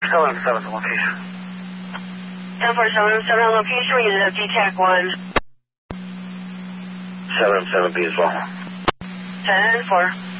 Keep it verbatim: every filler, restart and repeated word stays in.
seven seven location. ten four seven seven location, we ended up D TAC one. seven seven B as well. ten four.